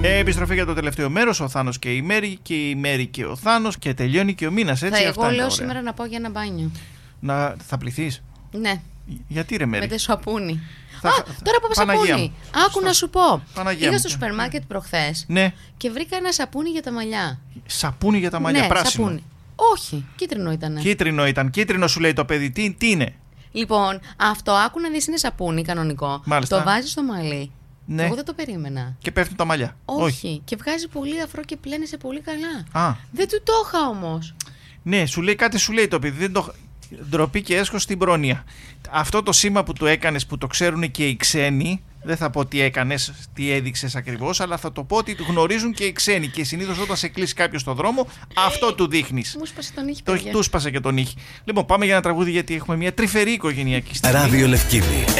Επιστροφή για το τελευταίο μέρος. Ο Θάνος και η Μέρη, και η Μέρη και ο Θάνος, και τελειώνει και ο μήνας. Έτσι, εγώ λέω σήμερα να πάω για ένα μπάνιο. Θα πληθείς? Ναι. Γιατί ρε Μέρη? Με το σαπούνι. Τώρα που είπα σαπούνι, άκου να σου πω. Πήγα στο σούπερ μάρκετ προχθές, ναι, και βρήκα ένα σαπούνι για τα μαλλιά. Σαπούνι για τα μαλλιά, ναι, πράσινο? Σαπούνι. Όχι, κίτρινο ήταν. Κίτρινο σου λέει το παιδί. Τι είναι? Λοιπόν, αυτό άκου να δεις, είναι σαπούνι κανονικό. Μάλιστα. Το βάζεις στο μαλλί. Ναι. Εγώ δεν το περίμενα. Και πέφτουν τα μαλλιά? Όχι. Και βγάζει πολύ αφρό και πλένεσαι πολύ καλά. Α. Δεν του το είχα όμως. Ναι, σου λέει κάτι, σου λέει το παιδί. Δεν το... Ντροπή και έσχος στην πρόνοια. Αυτό το σήμα που του έκανες, που το ξέρουν και οι ξένοι, δεν θα πω τι έκανες, τι έδειξες ακριβώς, αλλά θα το πω ότι γνωρίζουν και οι ξένοι. Και συνήθως όταν σε κλείσει κάποιος στον δρόμο, αυτό του δείχνεις. Μου σπάσε τον ήχη. Του σπάσε και τον ήχη. Λοιπόν, πάμε για ένα τραγούδι, γιατί έχουμε μια τρυφερή οικογενειακή στιγμή. Ράδιο Λευκίδη.